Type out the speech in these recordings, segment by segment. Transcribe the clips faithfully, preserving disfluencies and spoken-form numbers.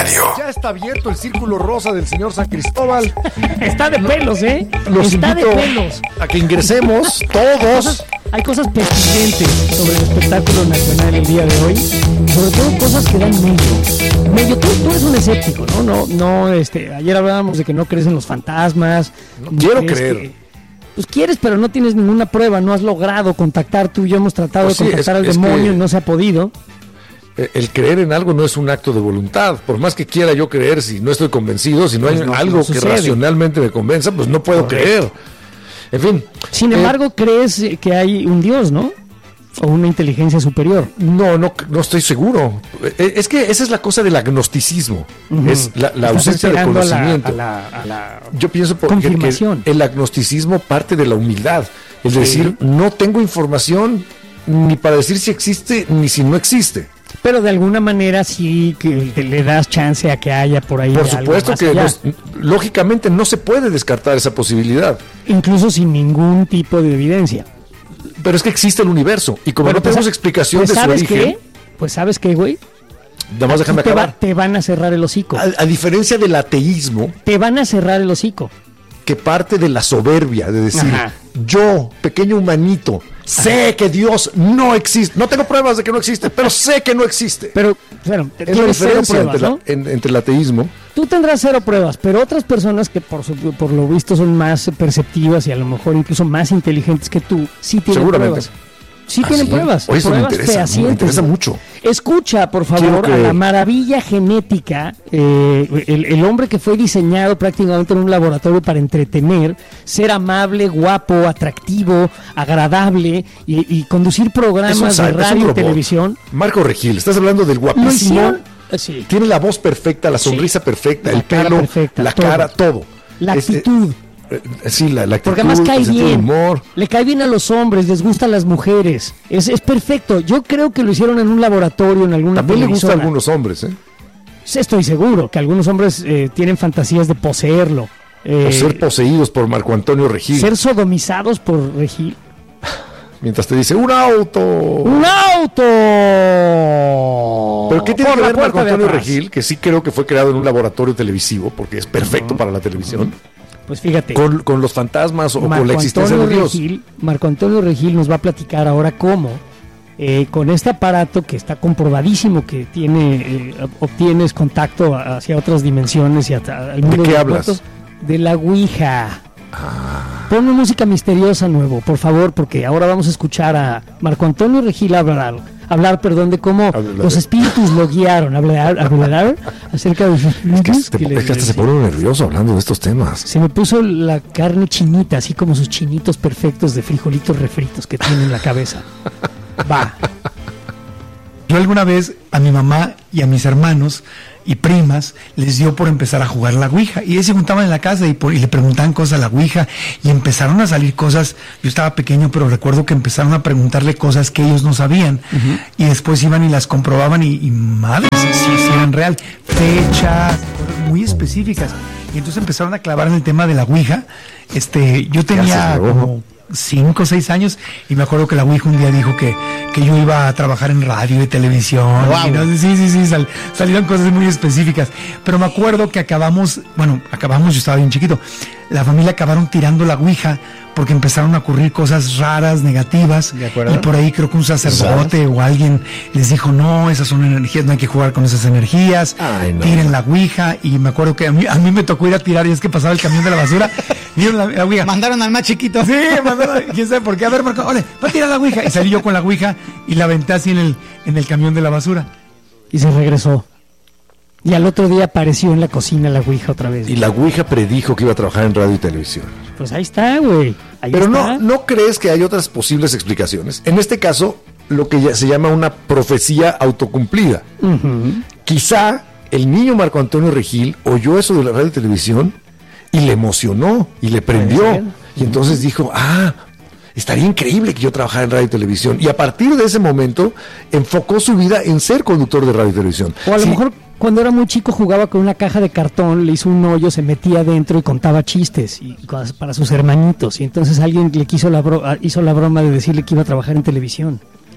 Radio. Ya está abierto el círculo rosa del señor San Cristóbal. Está de pelos, ¿eh? Los Está de invito pelos. a que ingresemos todos. Cosas, hay cosas pertinentes sobre el espectáculo nacional el día de hoy. Sobre todo cosas que dan mello. Mello, tú, tú eres un escéptico, ¿no? No, no, este, ayer hablábamos de que no crees en los fantasmas. No quiero creer. Que, pues quieres, pero no tienes ninguna prueba, no has logrado contactar. Tú y yo hemos tratado Pues de sí, contactar es- al es demonio que- y no se ha podido. El creer en algo no es un acto de voluntad. Por más que quiera yo creer, si no estoy convencido, si no hay Pues no, algo no que sucede. racionalmente me convenza, pues no puedo Correcto. creer. En fin. Sin eh, embargo, crees que hay un Dios, ¿no? O una inteligencia superior. No, no, no estoy seguro. Eh, Es que esa es la cosa del agnosticismo. Ujú. Es la, la Estás ausencia de esperando a la- conocimiento. a la- a la- Yo pienso por- que, que confirmación. el agnosticismo parte de la humildad. Es decir, no tengo información ni para decir si existe ni si no existe. Pero de alguna manera sí que que le das chance a que haya por ahí Por algo supuesto más que allá. nos- lógicamente no se puede descartar esa posibilidad. Incluso sin ningún tipo de evidencia. Pero es que existe el universo y como Bueno, no tenemos pues, explicación pues, de su ¿sabes origen, qué? Pues ¿sabes qué, güey? nada más déjame te, va- acabar. te van a cerrar el hocico. A, a diferencia del ateísmo, Te van a cerrar el hocico. que parte de la soberbia, de decir, Ajá. yo, pequeño humanito, sé que Dios no existe. No tengo pruebas de que no existe, pero sé que no existe. Pero, bueno, Es la tienes cero diferencia pruebas, entre, la- ¿no? en- entre el ateísmo. Tú tendrás cero pruebas, pero otras personas que por, su- por lo visto son más perceptivas y a lo mejor incluso más inteligentes que tú, sí tienen Seguramente. pruebas. Sí ¿Ah, tienen sí? pruebas. Oye, eso me pruebas interesa, me fehacientes. interesa mucho. Escucha, por Quiero favor, a creer. la maravilla genética, eh, el, el hombre que fue diseñado prácticamente en un laboratorio para entretener, ser amable, guapo, atractivo, agradable y, y conducir Es un programas de sa- es un radio y robot. televisión. Marco Regil, estás hablando del Lo guapísimo. hicieron, eh, sí, Tiene la voz perfecta, la Sí. sonrisa perfecta, La el cara pelo, perfecta, la todo. cara, todo. la Es- eh, actitud. eh, sí, la, la actitud, Porque además cae el sentido del bien, humor. le cae bien a los hombres, les gustan las mujeres, es, es perfecto. Yo creo que lo hicieron en un laboratorio, en alguna También le gusta a televisora. algunos hombres, ¿eh? Sí, estoy seguro que algunos hombres eh, tienen fantasías de poseerlo, eh, O ser poseídos por Marco Antonio Regil. ser sodomizados por Regil. Mientras te dice, ¡un auto! ¡Un auto! ¿Pero qué tiene Por que la ver Marco puerta de Antonio atrás. Regil, que sí creo que fue creado en un laboratorio televisivo, porque es perfecto para la televisión, Pues fíjate, con, con los fantasmas o Marco con la existencia Antonio de Dios? Regil, Marco Antonio Regil nos va a platicar ahora cómo, eh, con este aparato que está comprobadísimo que tiene, eh, obtienes contacto hacia otras dimensiones y hasta el mundo qué los hablas? muertos, de la Ouija. Ponme música misteriosa nuevo, por favor, porque ahora vamos a escuchar a Marco Antonio Regil hablar, hablar, perdón, de cómo Hablar. los espíritus lo guiaron, hablar, hablar acerca de sus Es que, espíritus se te- que le- es que hasta se pone uno nervioso hablando de estos temas. se me puso la carne chinita, así como sus chinitos perfectos de frijolitos refritos que tiene en la cabeza. Va. Yo alguna vez a mi mamá y a mis hermanos y primas les dio por empezar a jugar la Ouija. Y ellos se juntaban en la casa y, por- y le preguntaban cosas a la Ouija y empezaron a salir cosas. Yo estaba pequeño, pero recuerdo que empezaron a preguntarle cosas que ellos no sabían. Y después iban y las comprobaban y, y madres, si sí eran real. Fechas, cosas muy específicas. Y entonces empezaron a clavar en el tema de la Ouija. Este, yo tenía haces, luego? como cinco o seis años y me acuerdo que la Ouija un día dijo que, que yo iba a trabajar en radio y televisión. Y no, sí, sí, sí, sal- salieron cosas muy específicas. Pero me acuerdo que acabamos, bueno, acabamos, yo estaba bien chiquito, la familia acabaron tirando la Ouija porque empezaron a ocurrir cosas raras, negativas. ¿De acuerdo? Y por ahí creo que un sacerdote o alguien les dijo, no, esas son energías, no hay que jugar con esas energías. Ay, no. Tiren la Ouija. Y me acuerdo que a mí, a mí me tocó ir a tirar y es que pasaba el camión de la basura. Vieron la, la Ouija. Mandaron al más chiquito. Sí, mandaron, quién sabe por qué. A ver, Marco, ole, va a tirar la Ouija. Y salí yo con la Ouija y la aventé así en el, en el camión de la basura. Y se regresó. Y al otro día apareció en la cocina la Ouija otra vez. Y la Ouija predijo que iba a trabajar en radio y televisión. Pues ahí está, güey. Ahí Pero está. no, ¿no crees que hay otras posibles explicaciones? En este caso, lo que ya se llama una profecía autocumplida. Ujú. Quizá el niño Marco Antonio Regil oyó eso de la radio y televisión y le emocionó y le prendió. ser. Y entonces dijo, ah, estaría increíble que yo trabajara en radio y televisión. Y a partir de ese momento enfocó su vida en ser conductor de radio y televisión. O a lo Sí, mejor cuando era muy chico jugaba con una caja de cartón, le hizo un hoyo, se metía adentro y contaba chistes y cosas para sus hermanitos. Y entonces alguien le quiso la bro- hizo la broma de decirle que iba a trabajar en televisión.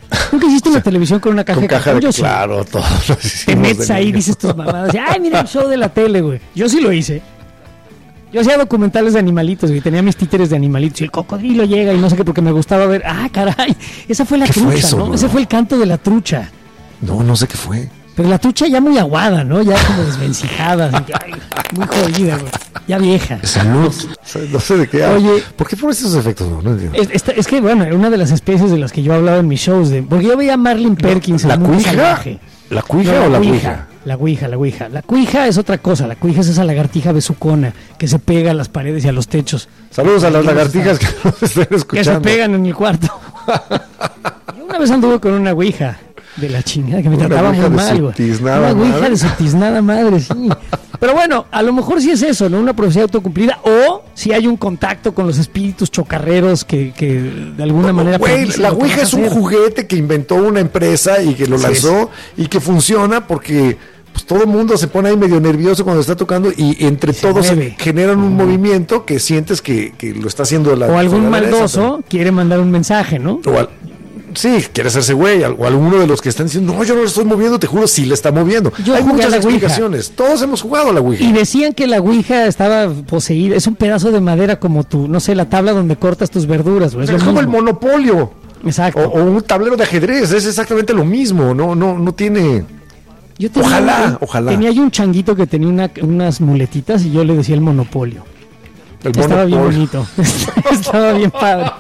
¿Nunca hiciste una televisión con una caja Con de caja cartón? de, Yo sí. claro, todos los Te hicimos metes de ahí y niños. dices tus mamadas. Ay, mira el show de la tele, güey. Yo sí lo hice. Yo hacía documentales de animalitos, güey. Tenía mis títeres de animalitos. Y el cocodrilo llega y no sé qué, porque me gustaba ver. Ah, caray. Esa fue la ¿Qué fue trucha, eso, ¿no? no? Ese fue el canto de la trucha. No, no sé qué fue. Pero la trucha ya muy aguada, ¿no? Ya como desvencijada. Así que, ay, muy jodida, güey. Ya vieja. Salud. No sé de qué. Oye. ¿Por qué pones esos efectos? No, no entiendo. Es, esta- es que, bueno, era una de las especies de las que yo hablaba en mis shows. De, porque yo veía a Marlene Perkins ¿La en Mundo cuija? Salvaje. ¿La cuija No, o la ouija? La ouija, la ouija. La cuija es otra cosa. La cuija es esa lagartija besucona que se pega a las paredes y a los techos. Saludos a las Aquí nos lagartijas que está- nos estén Que escuchando. se pegan en el cuarto. Yo una vez anduve con una ouija de la chingada que me Una trataba ouija muy de mal, su güey. tiznada Una ouija madre. de su tiznada madre, sí. Pero bueno, a lo mejor sí es eso, ¿no? Una profecía autocumplida. O si hay un contacto con los espíritus chocarreros que, que de alguna manera... Güey, predicen la lo que ouija vas a es un hacer. juguete que inventó una empresa y que lo Sí, lanzó y que funciona porque pues, todo el mundo se pone ahí medio nervioso cuando está tocando y entre Se todos mueve. generan un movimiento que sientes que, que lo está haciendo la O algún fregadera esa, maldoso quiere mandar un mensaje, ¿no? pero- o al- sí, quiere hacerse güey, al- o alguno de los que están diciendo, no, yo no lo estoy moviendo, te juro, sí le está moviendo. Yo Hay jugué muchas a la ouija. explicaciones, todos hemos jugado a la ouija. Y decían que la ouija estaba poseída. Es un pedazo de madera como tu, no sé, la tabla donde cortas tus verduras, güey. Es Es lo como el mismo. monopolio. Exacto. O, o un tablero de ajedrez, es exactamente lo mismo, no, no, no tiene. Yo tenía Ojalá, un- ojalá. Tenía yo un changuito que tenía una- unas muletitas y yo le decía el monopolio. El Estaba bien monopolio. bonito. Estaba bien padre.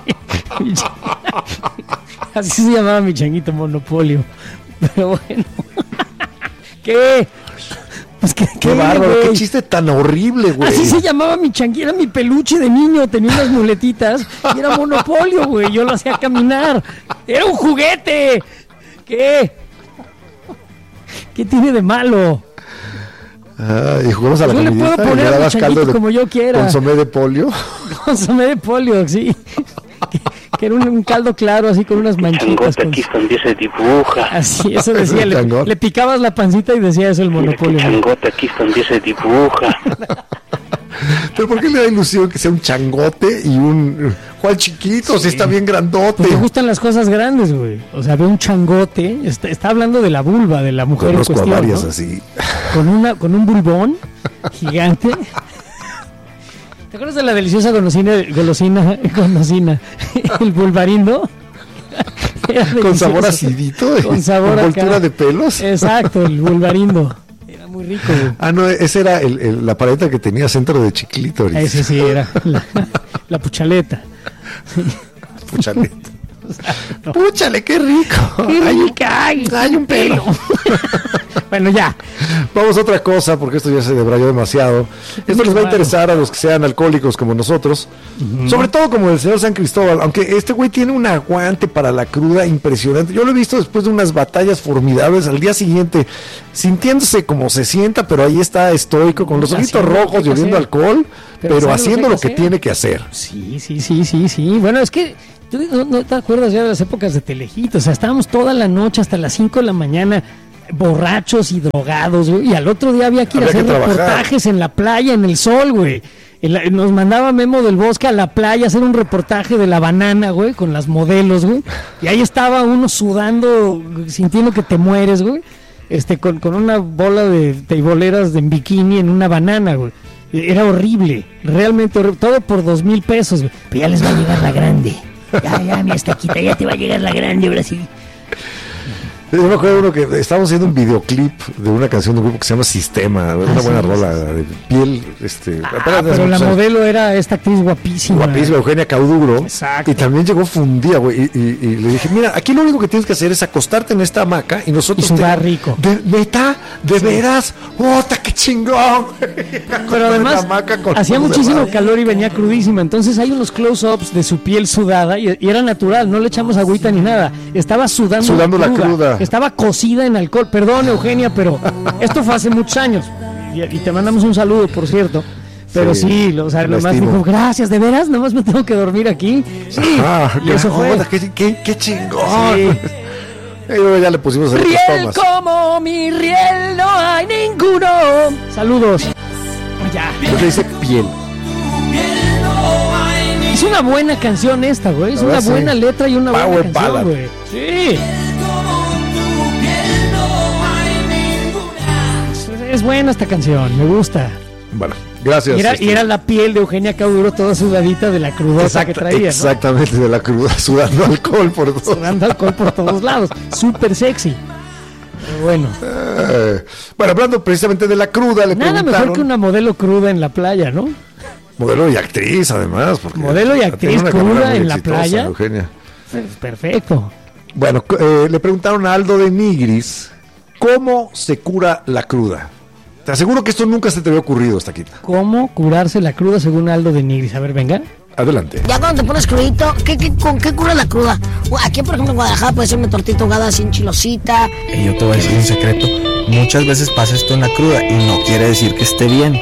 Así se llamaba mi changuito, monopolio. Pero bueno. ¿Qué? Pues que, Qué bárbaro, güey? qué chiste tan horrible, güey. Así se llamaba mi changuito, era mi peluche de niño, tenía unas muletitas y era monopolio, güey. Yo lo hacía caminar. Era un juguete. ¿Qué? ¿Qué tiene de malo? Ah, y jugamos a la Yo le comidita puedo y poner le a mi dabas changuito caldo de como yo quiera. consomé de polio. Consomé de polio, sí. Que, que era un, un caldo claro, así con unas manchitas. Changote Con, aquí también se dibuja. así, eso decía. Le, Changote. le picabas la pancita y decía eso el monopolio. Changote aquí también se dibuja. Pero ¿por qué le da ilusión que sea un changote y un Juan chiquito? Si está bien grandote. Pues le gustan las cosas grandes, güey. O sea, ve un changote. Está, está hablando de la vulva de la mujer Con en los cuestión, cuadarias ¿no? así. Con, una, con un bulbón gigante. ¿Te acuerdas de la deliciosa golosina, golosina, golosina? El bulbarindo. Era Con sabor delicioso. acidito. Con sabor acá. envoltura de pelos. Exacto, el bulbarindo. Era muy rico, güey. Ah, no, ese era el, el- la paleta que tenía centro de chiclítoris. Ese sí era la, la puchaleta. Puchale. Púchale, qué rico. ¡Qué Hay un- rica! ¡Ay, hay un pelo. Bueno, ya. Vamos a otra cosa, porque esto ya se debrayó demasiado. Esto les va a interesar a los que sean alcohólicos como nosotros, sobre todo como el señor San Cristóbal, aunque este güey tiene un aguante para la cruda impresionante. Yo lo he visto después de unas batallas formidables, al día siguiente, sintiéndose como se sienta, pero ahí está estoico, con los ojitos Haciendo lo que rojos hay y que oliendo hacer. alcohol, Pero pero, sabe lo que haciendo hay lo que que hacer. tiene que hacer. Sí, sí, sí, sí, sí. Bueno, es que tú no, no te acuerdas ya de las épocas de Telehit. O sea, estábamos toda la noche hasta las cinco de la mañana borrachos y drogados, güey. Y al otro día había que ir a Había hacer que trabajar. reportajes en la playa, en el sol, güey. En la- Nos mandaba Memo del Bosque a la playa a hacer un reportaje de la banana, güey, con las modelos, güey. Y ahí estaba uno sudando, sintiendo que te mueres, güey. Este, con, con una bola de teiboleras de en bikini en una banana, güey. Era horrible, realmente horrible. Todo por dos mil pesos, güey. Pero ya les va a llegar la grande. Ya, ya, mi estaquita, ya te va a llegar la grande, ahora sí. Yo me acuerdo de uno que estábamos haciendo un videoclip de una canción de un grupo que se llama Sistema, una sí, buena sí, rola de piel, este, Ah, apenas hace pero la muchos años. modelo era esta actriz guapísima. Guapísima, Eugenia Cauduro. Exacto. Y también llegó fundida, güey. Y, y- y le dije, mira, aquí lo único que tienes que hacer es acostarte en esta hamaca y nosotros. Y sudar rico. De, ¿Neta? ¿De veras? ¡Ota, qué chingón! Pero además La hamaca con hacía los muchísimo demás. calor y venía crudísima. Entonces hay unos close-ups de su piel sudada y, y era natural, no le echamos agüita ni nada. Estaba sudando, Sudando la cruda. Estaba cocida en alcohol. Perdón, Eugenia, pero esto fue hace muchos años. Y, y te mandamos un saludo, por cierto. Pero Sí, sí, lo- o sea, la nomás estimo. dijo, gracias, ¿de veras? Nomás me tengo que dormir aquí. Sí, Ah, y eso fue. ¡Ota, qué, qué, qué chingón! Sí. Y luego ya le pusimos el Riel tomas. como mi riel no hay ninguno. Saludos. Ya. Porque dice piel. Es una buena canción esta, güey. Es La una verdad, sí. buena letra y una Power buena canción, ballad. güey. Sí. Es buena esta canción, me gusta. Bueno, gracias. Y era, este. y era la piel de Eugenia Cauduro toda sudadita de la crudota Exacta- que traía, ¿no? Exactamente, de la cruda, sudando alcohol por todo. Sudando alcohol por todos lados. Súper sexy. Pero bueno, Eh, bueno, hablando precisamente de la cruda, le nada preguntaron... mejor que una modelo cruda en la playa, ¿no? Modelo y actriz, además. Porque Modelo y tiene actriz una carrera cruda muy en la exitosa, playa. Eugenia. Perfecto. Bueno, c- eh, le preguntaron a Aldo de Nigris cómo se cura la cruda. Te aseguro que esto nunca se te había ocurrido, Taquita. ¿Cómo curarse la cruda según Aldo de Nigris? A ver, venga. Adelante. Ya cuando te pones crudito, ¿qué, qué, ¿con qué cura la cruda? Aquí, por ejemplo, en Guadalajara puede ser una tortita ahogada sin chilosita. Y yo te voy a decir un secreto. Muchas veces pasa esto en la cruda y no quiere decir que esté bien.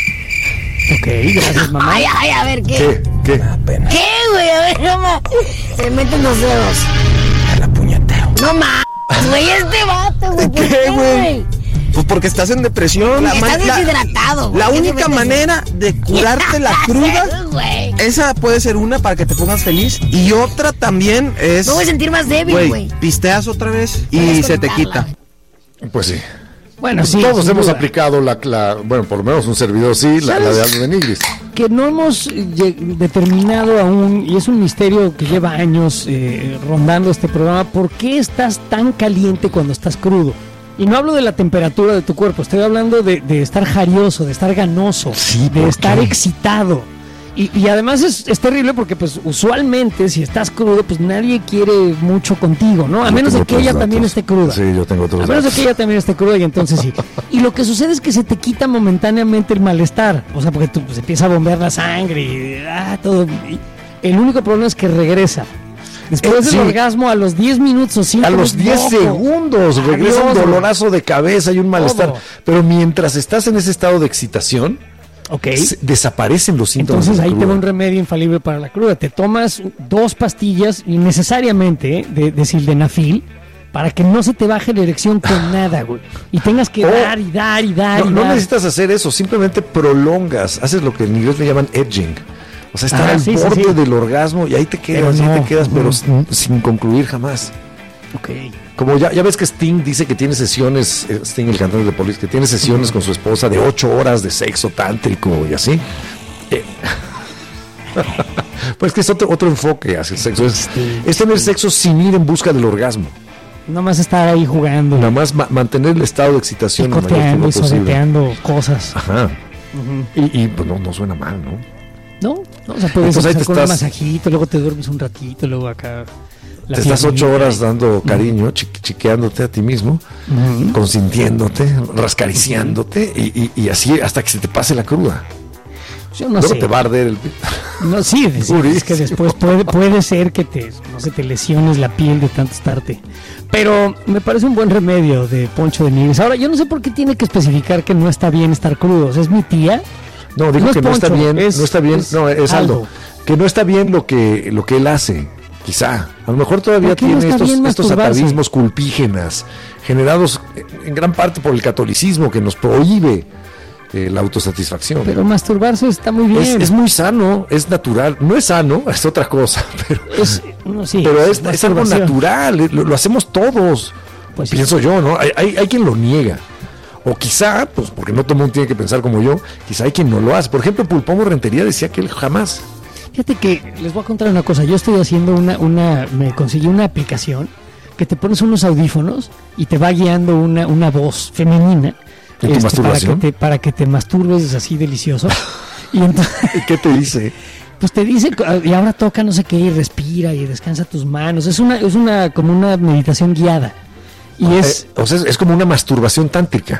Ok, gracias, mamá. Ay, ay, a ver, ¿qué? ¿Qué? ¿Qué? Apenas ¿Qué, güey? A ver, no más. Se meten los dedos. me la puñeteo. No más, güey, este vato, güey. ¿Por ¿Qué, qué, güey? güey? Pues porque estás en depresión. La, Estás man- la- deshidratado, güey. la ¿Qué única te metes? manera de curarte la cruda, güey. esa puede ser una para que te pongas feliz. Y otra también es, Me voy a sentir más débil, güey, güey. pisteas otra vez y Puedes se te contarla. quita. Pues sí. Bueno, sí. Todos sin hemos duda. aplicado la, la- bueno, por lo menos un servidor sí, la, la de Aldo de Nigris. Que no hemos eh, lle- determinado aún, y es un misterio que lleva años eh, rondando este programa, ¿por qué estás tan caliente cuando estás crudo? Y no hablo de la temperatura de tu cuerpo, estoy hablando de, de estar jarioso, de estar ganoso, Sí, de ¿por estar qué? excitado. Y, y además es, es terrible porque pues usualmente si estás crudo pues nadie quiere mucho contigo, ¿no? A Yo menos tengo de que otros ella también datos. esté cruda. Sí, yo tengo otros A menos de datos. que ella también esté cruda y entonces sí. Y lo que sucede es que se te quita momentáneamente el malestar. O sea, porque tú pues, empieza a bombear la sangre y ah, todo. Y el único problema es que regresa. Después Eh, del sí. orgasmo, a los diez minutos o cinco A los diez segundos regresa un Adiós, dolorazo de cabeza y un malestar. Todo. Pero mientras estás en ese estado de excitación, Ok. se- desaparecen los síntomas. Entonces de la ahí te cruda. va un remedio infalible para la cruda. Te tomas dos pastillas innecesariamente eh, de, de sildenafil para que no se te baje la erección con nada, güey. Y tengas que Oh. dar y dar y dar No, y no dar. necesitas hacer eso, simplemente prolongas, haces lo que en inglés le llaman edging. O sea, estar Ah, al sí, sí, borde sí. del orgasmo y ahí te quedas, Pero ahí no. te quedas, pero Mm. sin, sin concluir jamás. Ok. Como ya, ya ves que Sting dice que tiene sesiones, eh, Sting, el cantante de Police, que tiene sesiones con su esposa de ocho horas de sexo tántrico y así. Eh, pues que es otro, otro enfoque hacia el sexo. Es, es tener sexo sin ir en busca del orgasmo. Nomás estar ahí jugando, Nada más ma- mantener el estado de excitación lo mayor picoteando tiempo y posible. sobeteando cosas. Ajá. Y, y, pues no, no suena mal, ¿no? ¿No? ¿No? O sea, puedes Entonces ahí empezar te con estás- un masajito, luego te duermes un ratito, luego acá. la Te estás piernita. ocho horas dando cariño, chi- chiqueándote a ti mismo, Ujú. consintiéndote, rascariciándote y, y- y así hasta que se te pase la cruda. Yo no Luego sé. te va a arder el... No, sí, es, Durísimo. es que después puede, puede ser que te, no sé, te lesiones la piel de tanto estarte. Pero me parece un buen remedio de Poncho de Nigris. Ahora, yo no sé por qué tiene que especificar que no está bien estar crudos. ¿Es mi tía? No, digo No es que no está Poncho, bien, es- no está bien, es no, es Aldo. Aldo. Que no está bien lo que, lo que él hace, quizá. A lo mejor todavía ¿Por qué no tiene está estos, bien estos masturbarse? atavismos culpígenas, generados en gran parte por el catolicismo que nos prohíbe eh, la autosatisfacción. Pero masturbarse está muy bien. es, es muy sano, es natural. No es sano, es otra cosa, pero, Es- no, sí, pero es, es algo masturbación. natural, eh, lo, lo hacemos todos. Pues sí. Pienso yo, ¿no? Hay, hay, hay quien lo niega. O quizá, pues porque no todo el mundo tiene que pensar como yo, quizá hay quien no lo hace. Por ejemplo, Pulpón Rentería decía que él jamás. Fíjate que les voy a contar una cosa. Yo estoy haciendo una, una, me conseguí una aplicación que te pones unos audífonos y te va guiando una, una voz femenina. ¿En tu para, masturbación? que te, para que te masturbes así delicioso. Y entonces, ¿Qué te dice? pues te dice, y ahora toca no sé qué, y respira y descansa tus manos. Es una, es una, como una meditación guiada. Y es, Eh, o sea, es, es como una masturbación tántrica.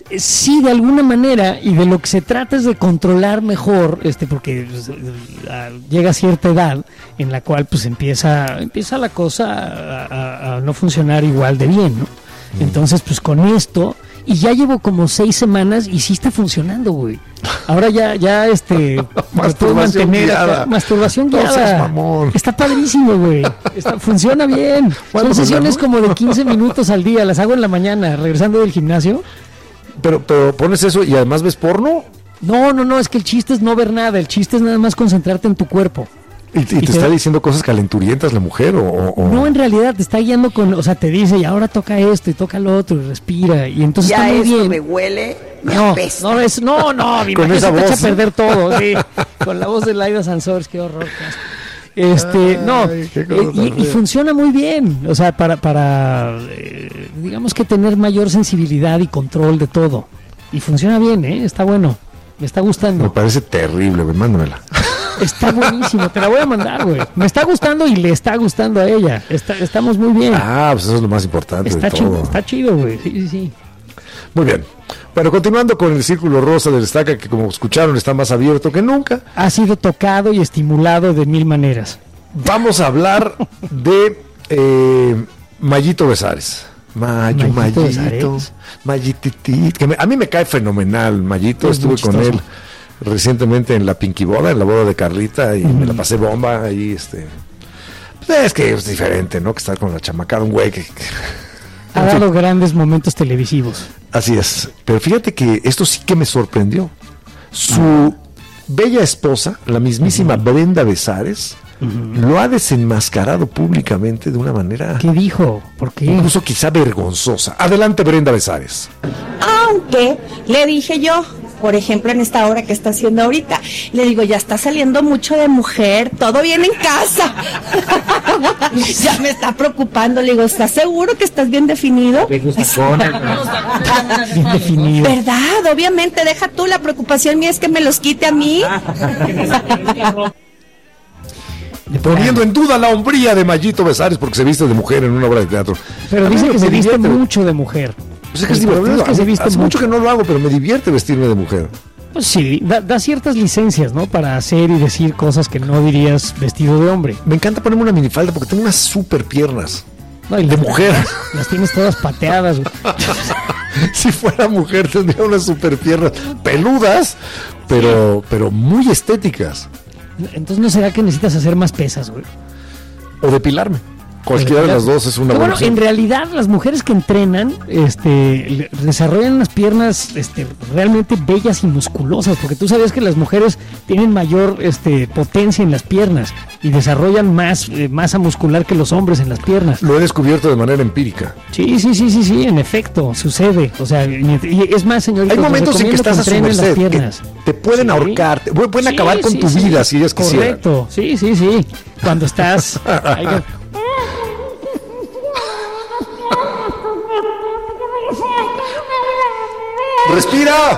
sí, de alguna manera, y de lo que se trata es de controlar mejor, este, porque pues, a- llega a cierta edad en la cual pues empieza, empieza la cosa a, a- a no funcionar igual de bien, ¿no? Entonces, pues con esto, y ya llevo como seis semanas y sí está funcionando, güey. Ahora ya, ya, este, me puedo Masturbación mantener acá- guiada. masturbación No seas guiada. mamón. Está padrísimo, güey. Está- funciona bien. ¿Cuándo Son sesiones empezamos? como de quince minutos al día, las hago en la mañana, regresando del gimnasio. Pero, pero pones eso y además ves porno No, no, no, es que el chiste es no ver nada, el chiste es nada más concentrarte en tu cuerpo. y, y te, te está da- diciendo cosas calenturientas la mujer o... o- o- No, en realidad te está guiando con, o sea, te dice, y ahora toca esto y toca lo otro, y respira, y entonces Ya está muy esto bien. me huele No, no, es, no, no, mi Con imagen esa se te echa voz. a perder todo, sí. Con la voz de Laida Sansores, qué horror. Qué asco. Este, Ay, no, qué cosa eh, y, tan y fea. funciona muy bien, o sea, para, para eh, digamos que tener mayor sensibilidad y control de todo. Y funciona bien, ¿eh? Está bueno, me está Me gustando. parece terrible, güey, mándamela. Está buenísimo, te la voy a mandar, güey. Me está gustando y le está gustando a ella. Está, estamos muy bien. Ah, pues eso es lo más importante está de chido, todo. está chido, güey. Sí, sí, sí. Muy bien. Bueno, continuando con el círculo rosa del Estaca, que como escucharon está más abierto que nunca, Ha sido tocado y estimulado de mil maneras. vamos a hablar de eh, Mayito Besares. Mayo, Mayito Mayito, Besares. Mayititit, que me- a mí me cae fenomenal, Mayito. Es muy Estuve con chistoso. él recientemente en la Pinky Boda, en la boda de Carlita, y me la pasé bomba ahí, este... Pues es que es diferente, ¿no? Que estar con la chamacada, un güey que... que- Ha dado grandes momentos televisivos. Así es. Pero fíjate que esto sí que me sorprendió. Su bella esposa, la mismísima Brenda Besares, lo ha desenmascarado públicamente de una manera ¿Qué dijo? ¿Por qué? incluso quizá vergonzosa. Adelante, Brenda Besares. Aunque le dije yo, por ejemplo, en esta hora que está haciendo ahorita, le digo, ya está saliendo mucho de mujer, todo bien en casa. Ya me está preocupando, le digo, ¿estás seguro que estás bien definido? Bien definido. ¿Verdad? Obviamente, deja tú, la preocupación mía es que me los quite a mí. Poniendo en duda la hombría de Mayito Besares porque se viste de mujer en una obra de teatro. Pero A mí dice me- que me se viste divierte. mucho de mujer. Pues es que es El problema divertido. es que A se mí viste hace mucho mucho. que no lo hago, pero me divierte vestirme de mujer. Pues sí, da, da ciertas licencias, ¿no? Para hacer y decir cosas que no dirías vestido de hombre. Me encanta ponerme una minifalda porque tengo unas super piernas. No, y De las- mujer. Las, las tienes todas pateadas, güey. Si fuera mujer tendría unas super piernas peludas, pero, pero muy estéticas. Entonces, ¿no será que necesitas hacer más pesas, güey? O depilarme. Cualquiera de las dos es una Que buena bueno, en opción. realidad las mujeres que entrenan este, le- desarrollan unas piernas este, realmente bellas y musculosas, porque tú sabías que las mujeres tienen mayor este, potencia en las piernas y desarrollan más eh, masa muscular que los hombres en las piernas. Lo he descubierto de manera empírica. Sí, sí, sí, sí, sí, en efecto, sucede. O sea, y, y es más, señorita, Hay momentos en que estás a su entrenen las merced, que piernas. te pueden Sí. ahorcar, te- pueden Sí, acabar con sí, tu sí. vida si ellas quisieran. Correcto, sí, sí, sí. Cuando estás... ahí- ¡Respira!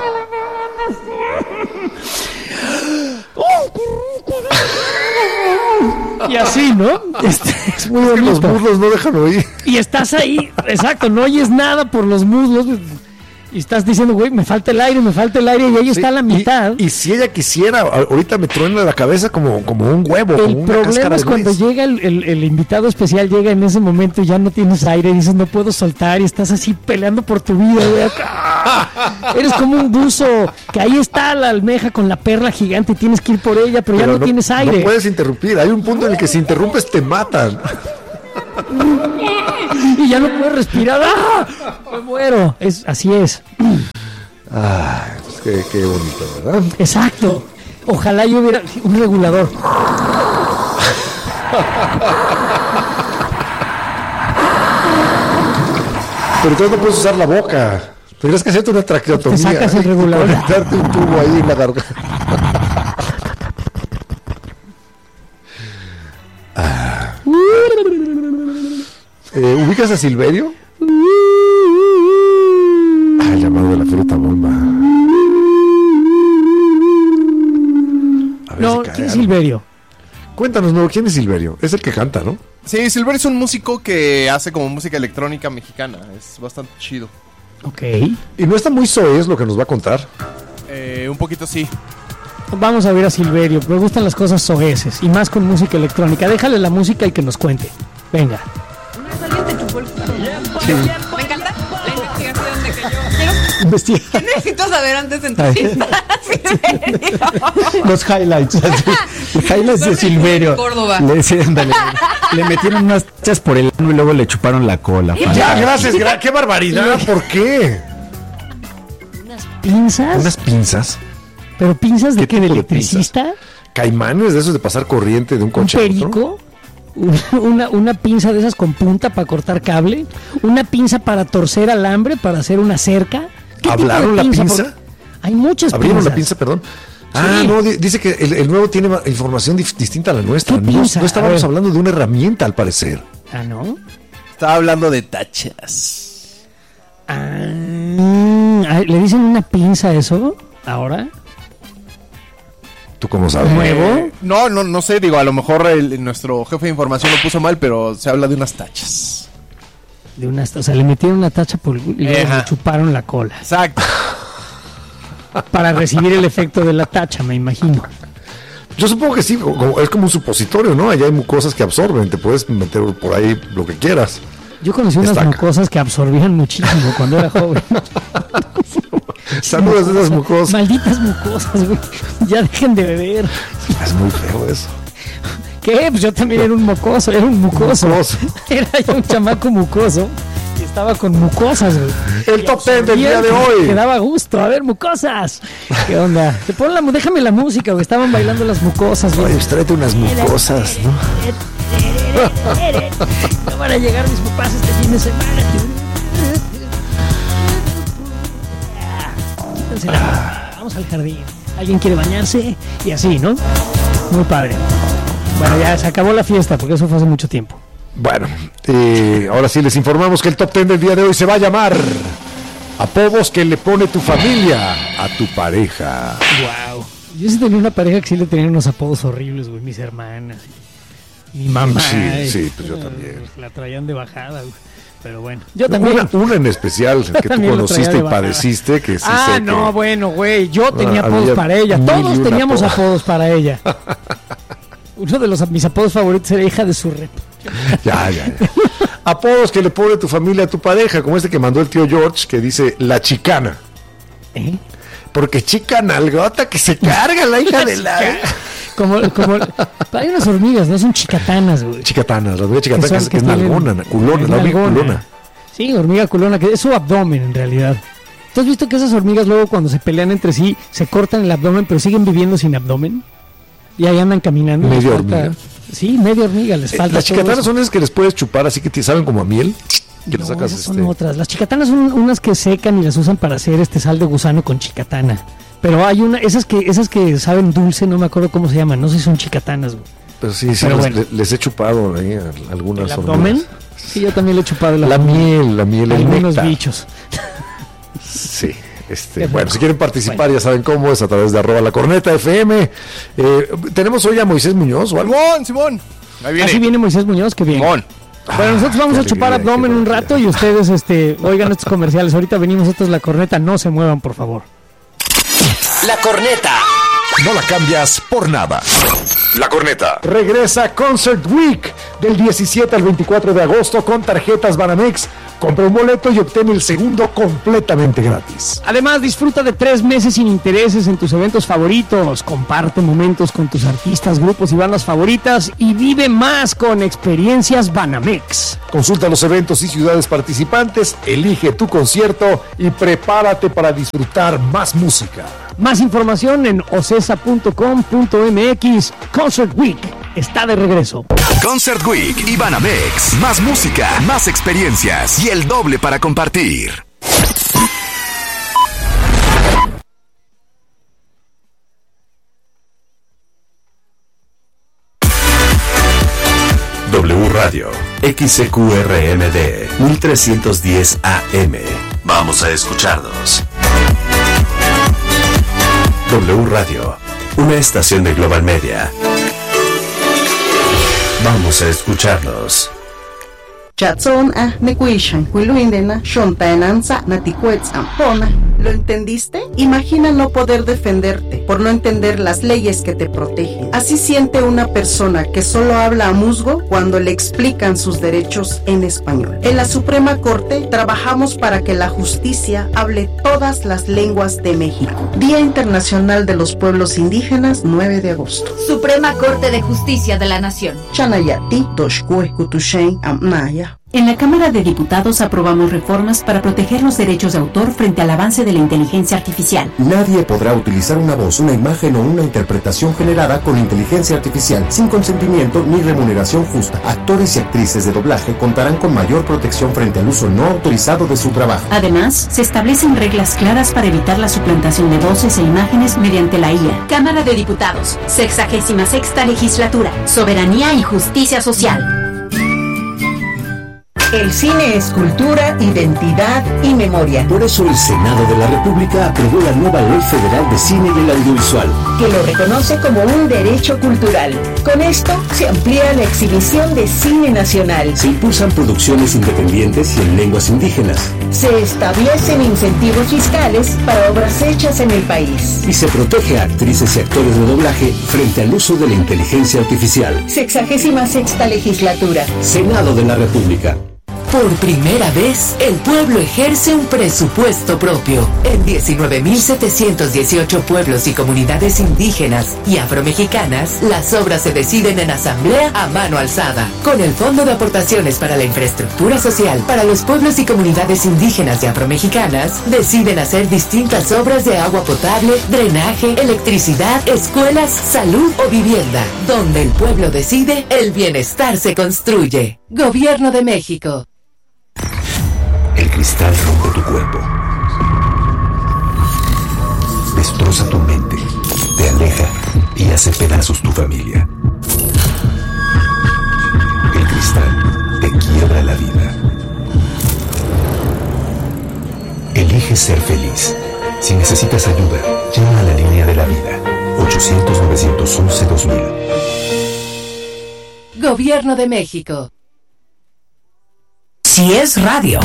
y así, ¿no? Este, es muy Es que los bonito. muslos no dejan oír. Y estás ahí, exacto, no oyes nada por los muslos. Y estás diciendo, güey, me falta el aire, me falta el aire, y ahí está Sí, la y- mitad. Y, si ella quisiera, a- ahorita me truena la cabeza como, como un huevo. como El una problema cáscara es de cuando nuez. llega el, el- el invitado especial, llega en ese momento y ya no tienes aire, y dices, no puedo soltar, y estás así peleando por tu vida, güey. ¡Ah! Eres como un buzo, que ahí está la almeja con la perla gigante y tienes que ir por ella, pero, Pero ya no, tienes aire. No puedes interrumpir. Hay un punto en el que si interrumpes te matan. Y ya no puedes respirar. ¡Ah! Me muero. Es, así es. Ay, pues qué, qué bonito, ¿verdad? Exacto. Ojalá yo hubiera un regulador. Pero entonces no puedes usar la boca. Tendrías que hacerte una traqueotomía. Te sacas el y regulador. conectarte un tubo ahí en la garganta. Ah. Eh, ¿Ubicas a Silverio? Ah, el llamado de la fruta bomba. A ver No, si cae ¿quién es algo. Silverio? Cuéntanos, nuevo, ¿quién es Silverio? Es el que canta, ¿no? Sí, Silver es un músico que hace como música electrónica mexicana. Es bastante chido. Ok. Y no está muy soez lo que nos va a contar. Eh, un poquito sí. Vamos a ver a Silverio. Me gustan las cosas soeces y más con música electrónica. Déjale la música y que nos cuente. Venga. Me encanta la investigación de que yo quiero. Investiga. ¿Qué necesito saber antes de Ay. entrevistar a Silverio? Los highlights. así. Los highlights de Silverio. Córdoba. Le, sí, ándale. Le metieron unas chas por el ano y luego le chuparon la cola. Ya, gracias, gra- qué barbaridad. ¿Por qué? ¿Pinzas? Unas pinzas. ¿Pero pinzas de ¿Qué qué? ¿De tipo de pinzas? electricista? Caimanes de esos de pasar corriente de un ¿Un coche a otro. perico? Una, una pinza de esas con punta para cortar cable, una pinza para torcer alambre, para hacer una cerca. ¿Qué tipo de ¿Hablaron la pinza? pinza? Porque Hay muchas Abrieron pinzas. la pinza, perdón. Ah, Sí. no, di- dice que el, el nuevo tiene ma- información dif- distinta a la nuestra. ¿Qué No, pinza? no A estábamos ver. hablando de una herramienta, al parecer. Ah, ¿no? Estaba hablando de tachas. Ah, ay, ¿le dicen una pinza a eso ahora? ¿Tú cómo sabes? ¿Nuevo? Eh, no, no, no sé, digo, a lo mejor el- nuestro jefe de información lo puso mal, pero se habla de unas tachas. De una, o sea, le metieron una tacha por el y luego Ajá. le chuparon la cola. Exacto. Para recibir el efecto de la tacha, me imagino. Yo supongo que sí, como- es como un supositorio, ¿no? Allá hay mucosas que absorben, te puedes meter por ahí lo que quieras. Yo conocí unas Estaca. mucosas que absorbían muchísimo cuando era joven. Saludos de esas mucosas. Malditas mucosas, güey. Ya dejen de beber. Es muy feo eso. ¿Qué? Pues yo también era un mocoso, era un mucoso. Mucoso. Era yo un chamaco mucoso y estaba con mucosas, güey. El top ten del día de hoy. Que daba gusto. A ver, mucosas. ¿Qué onda? Te pon la, mu- déjame la música, güey. Estaban bailando las mucosas, güey. Oye, tráete unas mucosas, ¿no? No van a llegar mis papás este fin de semana. Quítense la ropa, vamos al jardín. Alguien quiere bañarse y así, ¿no? Muy padre. Bueno, ya se acabó la fiesta porque eso fue hace mucho tiempo. Bueno, eh, ahora sí les informamos que el top ten del día de hoy se va a llamar apodos que le pone tu familia a tu pareja. Wow. Yo sí tenía una pareja que sí le tenían unos apodos horribles, güey. Mis hermanas. Mi mamá. Sí, y- sí, pues yo también. La traían de bajada, güey. Pero bueno, yo también. Una, una en especial que tú también lo traía conociste de y bajada. padeciste, que sí Ah, sé no, que... bueno, güey. Yo tenía Ah, apodos había para ella. mil y Todos un teníamos apodos. apodos para ella. Uno de los mis apodos favoritos era hija de su rep. Ya, ya, ya. Apodos que le pone tu familia a tu pareja, como este que mandó el tío George, que dice la chicana. ¿Eh? Porque chica nalgota que se carga la hija de la... Como, como, hay unas hormigas, no son chicatanas, güey. Chicatanas, la hormiga chicatana que, son- es, que es tienen- nalgona, culona, es la hormiga nalgona. culona. Sí, hormiga culona, que es su abdomen en realidad. ¿Tú has visto que esas hormigas luego cuando se pelean entre sí se cortan el abdomen pero siguen viviendo sin abdomen? Y ahí andan caminando. les ¿Media falta- hormiga? Sí, media hormiga, les Eh, falta. las todo chicatanas eso. son esas que les puedes chupar así que te saben como a miel. Que le No, sacas esas son este... otras. Las chicatanas son unas que secan y las usan para hacer este sal de gusano con chicatana. Pero hay una, esas que, esas que saben dulce, no me acuerdo cómo se llaman, no sé si son chicatanas, güey. Pero sí, sí, Pero les, bueno. le- les he chupado ahí a- algunas ¿El abdomen? hormigas. Sí, yo también le he chupado el La abdomen. miel, la miel, el Algunos néctar. bichos. Sí. Este, Qué bueno, rico. si quieren participar ya saben cómo es a través de arroba la corneta F M. Eh, tenemos hoy a Moisés Muñoz o algo. Simón, Simón. Ahí viene. Así viene Moisés Muñoz, que bien. Simón. Bueno, nosotros vamos qué a chupar alegría, abdomen qué un alegría. rato y ustedes este, oigan estos comerciales. Ahorita venimos, esto es La Corneta, no se muevan, por favor. La corneta. No la cambias por nada. La corneta. Regresa Concert Week del diecisiete al veinticuatro de agosto con tarjetas Banamex. Compra un boleto y obtén el segundo completamente gratis. Además, disfruta de tres meses sin intereses en tus eventos favoritos. Comparte momentos con tus artistas, grupos y bandas favoritas y vive más con experiencias Banamex. Consulta los eventos y ciudades participantes, elige tu concierto y prepárate para disfrutar más música. Más información en ocesa punto com punto m x. Concert Week está de regreso. Concert Week y Banamex. Más música, más experiencias y el doble para compartir. W Radio, X C Q R M D, mil trescientos diez A M. Vamos a escucharnos. W Radio, una estación de Global Media. Vamos a escucharnos. Chatson a Nequishan, Quiluindena, Shontaenanza, Naticuetzampona. ¿Lo entendiste? Imagina no poder defenderte por no entender las leyes que te protegen. Así siente una persona que solo habla a musgo cuando le explican sus derechos en español. En la Suprema Corte trabajamos para que la justicia hable todas las lenguas de México. Día Internacional de los Pueblos Indígenas, nueve de agosto. Suprema Corte de Justicia de la Nación. Chanayati, Toshkue, Kutushen, Amnaya. En la Cámara de Diputados aprobamos reformas para proteger los derechos de autor frente al avance de la inteligencia artificial. Nadie podrá utilizar una voz, una imagen o una interpretación generada con inteligencia artificial sin consentimiento ni remuneración justa. Actores y actrices de doblaje contarán con mayor protección frente al uso no autorizado de su trabajo. Además, se establecen reglas claras para evitar la suplantación de voces e imágenes mediante la I A. Cámara de Diputados, sexagésima sexta legislatura, soberanía y justicia social. El cine es cultura, identidad y memoria. Por eso el Senado de la República aprobó la nueva Ley Federal de Cine y el Audiovisual, que lo reconoce como un derecho cultural. Con esto se amplía la exhibición de cine nacional. Se impulsan producciones independientes y en lenguas indígenas. Se establecen incentivos fiscales para obras hechas en el país. Y se protege a actrices y actores de doblaje frente al uso de la inteligencia artificial. Sexagésima sexta legislatura. Senado de la República. Por primera vez, el pueblo ejerce un presupuesto propio. En diecinueve mil setecientos dieciocho pueblos y comunidades indígenas y afromexicanas, las obras se deciden en asamblea a mano alzada. Con el Fondo de Aportaciones para la Infraestructura Social para los pueblos y comunidades indígenas y afromexicanas, deciden hacer distintas obras de agua potable, drenaje, electricidad, escuelas, salud o vivienda. Donde el pueblo decide, el bienestar se construye. Gobierno de México. El cristal rompe tu cuerpo, destroza tu mente, te aleja y hace pedazos tu familia. El cristal te quiebra la vida. Elige ser feliz. Si necesitas ayuda, llama a la línea de la vida. ochocientos, novecientos once, dos mil. Gobierno de México. Si es radio.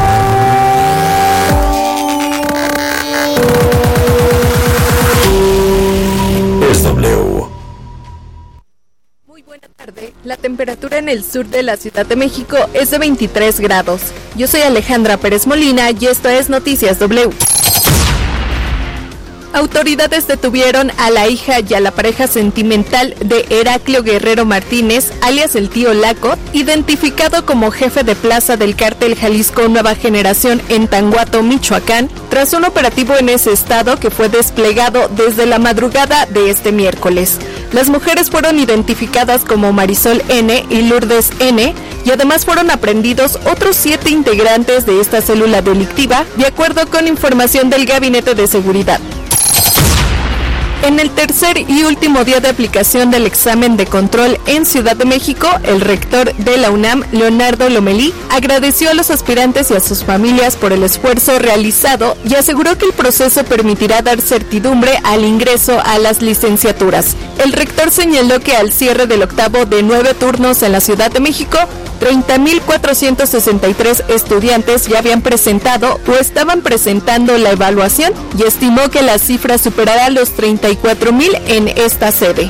Es W. Muy buena tarde. La temperatura en el sur de la Ciudad de México es de veintitrés grados. Yo soy Alejandra Pérez Molina y esto es Noticias W. Autoridades detuvieron a la hija y a la pareja sentimental de Heraclio Guerrero Martínez, alias el tío Laco, identificado como jefe de plaza del cártel Jalisco Nueva Generación en Tanguato, Michoacán, tras un operativo en ese estado que fue desplegado desde la madrugada de este miércoles. Las mujeres fueron identificadas como Marisol N. y Lourdes N., y además fueron aprehendidos otros siete integrantes de esta célula delictiva, de acuerdo con información del Gabinete de Seguridad. En el tercer y último día de aplicación del examen de control en Ciudad de México, el rector de la UNAM, Leonardo Lomelí, agradeció a los aspirantes y a sus familias por el esfuerzo realizado y aseguró que el proceso permitirá dar certidumbre al ingreso a las licenciaturas. El rector señaló que al cierre del octavo de nueve turnos en la Ciudad de México, treinta mil cuatrocientos sesenta y tres estudiantes ya habían presentado o estaban presentando la evaluación y estimó que la cifra superará los treinta y cuatro mil en esta sede.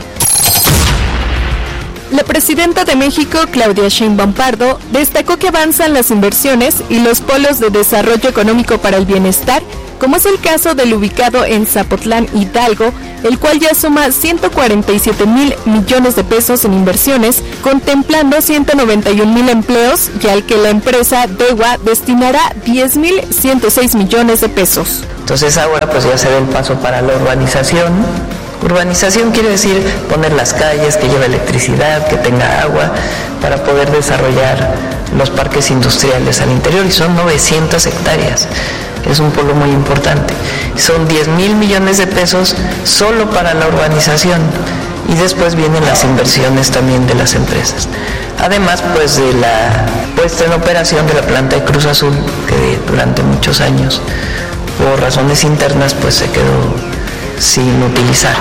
La presidenta de México, Claudia Sheinbaum Pardo, destacó que avanzan las inversiones y los polos de desarrollo económico para el bienestar, como es el caso del ubicado en Zapotlán, Hidalgo, el cual ya suma ciento cuarenta y siete mil millones de pesos en inversiones, contemplando ciento noventa y un mil empleos, y al que la empresa DEWA destinará diez mil ciento seis millones de pesos. Entonces ahora pues ya se da el paso para la urbanización. Urbanización quiere decir poner las calles, que lleve electricidad, que tenga agua, para poder desarrollar los parques industriales al interior, y son novecientas hectáreas. Es un polo muy importante. Son diez mil millones de pesos solo para la urbanización, y después vienen las inversiones también de las empresas. Además, pues de la puesta en operación de la planta de Cruz Azul, que durante muchos años, por razones internas, pues se quedó sin utilizar.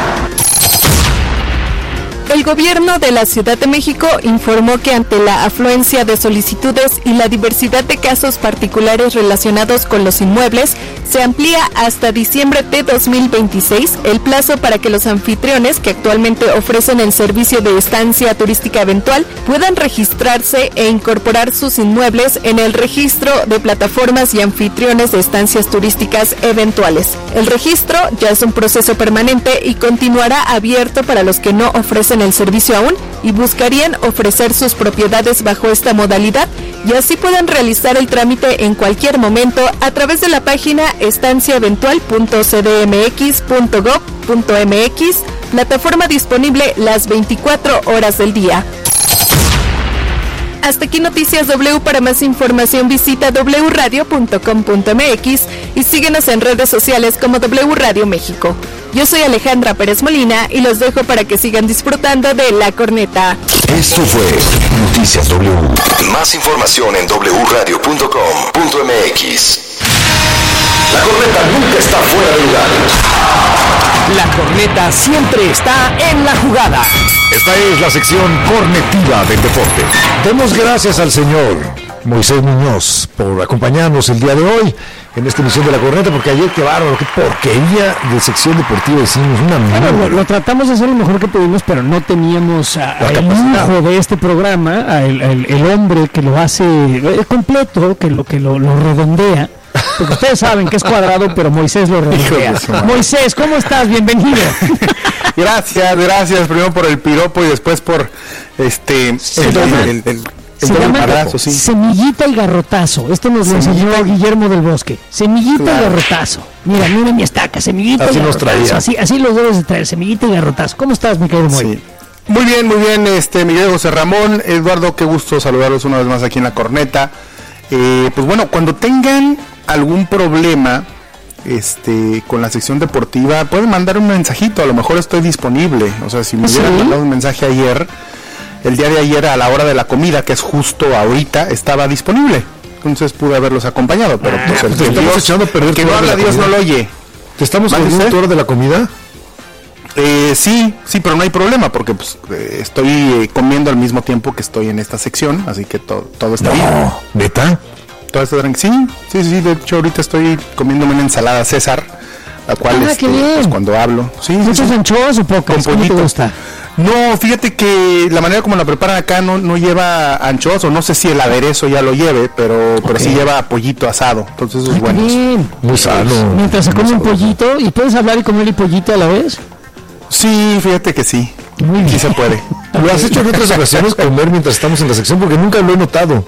El gobierno de la Ciudad de México informó que ante la afluencia de solicitudes y la diversidad de casos particulares relacionados con los inmuebles, se amplía hasta diciembre de dos mil veintiséis el plazo para que los anfitriones que actualmente ofrecen el servicio de estancia turística eventual puedan registrarse e incorporar sus inmuebles en el registro de plataformas y anfitriones de estancias turísticas eventuales. El registro ya es un proceso permanente y continuará abierto para los que no ofrecen el servicio aún, y buscarían ofrecer sus propiedades bajo esta modalidad y así puedan realizar el trámite en cualquier momento a través de la página estancia eventual punto c d m x punto gov punto m x, plataforma disponible las veinticuatro horas del día. Hasta aquí Noticias W. Para más información visita w radio punto com punto m x y síguenos en redes sociales como W Radio México. Yo soy Alejandra Pérez Molina y los dejo para que sigan disfrutando de La Corneta. Esto fue Noticias W. Más información en w radio punto com punto m x. La corneta nunca está fuera de lugar. La corneta siempre está en la jugada. Esta es la sección cornetiva del deporte. Demos gracias al señor Moisés Muñoz por acompañarnos el día de hoy en esta emisión de La Corneta, porque ayer, qué bárbaro, qué porquería de sección deportiva hicimos, una bueno, lo, lo tratamos de hacer lo mejor que pudimos, pero no teníamos a, a el lujo de este programa, a el, el, el hombre que lo hace eh, completo, que lo que lo, lo redondea. Porque ustedes saben que es cuadrado, pero Moisés lo redondea. Moisés, ¿cómo estás? Bienvenido. Gracias, gracias. Primero por el piropo y después por este el, el, el, el, el, Se llama abrazo, sí. Semillita y garrotazo. Esto nos lo enseñó Guillermo del Bosque. Semillita claro. y garrotazo. Mira, mira mi estaca, semillita así y garrotazo. Así, así los debes de traer, semillita y garrotazo. ¿Cómo estás, mi querido Moy? Sí. Muy bien, muy bien, este Miguel José Ramón, Eduardo, qué gusto saludarlos una vez más aquí en La Corneta. Eh, pues bueno, cuando tengan algún problema este con la sección deportiva, pueden mandar un mensajito, a lo mejor estoy disponible. O sea, si me ¿Sí? hubieran mandado un mensaje ayer, el día de ayer a la hora de la comida, que es justo ahorita, estaba disponible. Entonces pude haberlos acompañado, pero ah, pues el te estamos Dios, echando a perder que no habla Dios no lo oye. ¿Te estamos perdiendo tu hora de la comida? Eh, sí, sí, pero no hay problema porque pues, eh, estoy eh, comiendo al mismo tiempo que estoy en esta sección, así que to- todo está no, bien. ¿Neta? Todo está tranquilo. Sí, sí, sí, de hecho ahorita estoy comiéndome una ensalada César, la cual ah, este, pues, cuando hablo. Sí, ¿Muchos sí, anchoas o pocas? ¿Cómo te gusta? No, fíjate que la manera como la preparan acá no, no lleva anchoas, o no sé si el aderezo ya lo lleve, pero, okay. pero sí lleva pollito asado, entonces eso es bueno. Bien. Muy sano. Mientras se come un pollito, ¿y puedes hablar y comer el pollito a la vez? Sí, fíjate que sí. Muy bien. Sí se puede. ¿Lo has hecho en otras ocasiones comer mientras estamos en la sección? Porque nunca lo he notado.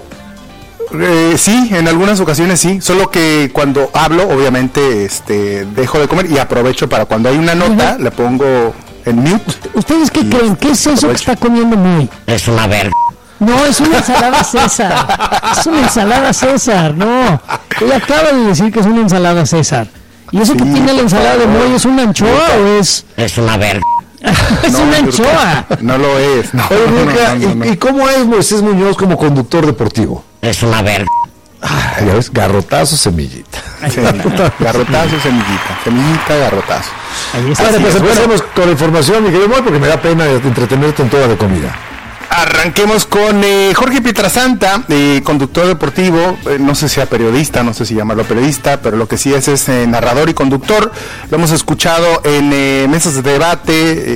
Eh, sí, en algunas ocasiones sí, solo que cuando hablo, obviamente, este, dejo de comer y aprovecho para cuando hay una nota, uh-huh. le pongo en mute. ¿Ustedes qué creen? ¿Qué es eso aprovecho. que está comiendo Muy? Es una verga. No, es una ensalada César. Es una ensalada César, no. Ella acaba de decir que es una ensalada César. ¿Y eso sí, que tiene la ensalada de Muy es una anchoa o es...? Es una verga. Es no, una anchoa. No lo es. No, Oye, no, Luca, no, no, no. ¿y, ¿y cómo es Moisés Muñoz como conductor deportivo? Es una verga. Ah, ya ves, garrotazo, semillita. Sí, garrotazo, semillita. Semillita, garrotazo. Ahí está. Ahora, pues empecemos con la información, mi querido Moy, porque me da pena entretenerte en toda la comida. Arranquemos con eh, Jorge Pietrasanta, eh, conductor deportivo, eh, no sé si sea periodista, no sé si llamarlo periodista, pero lo que sí es es eh, narrador y conductor. Lo hemos escuchado en eh, mesas de debate,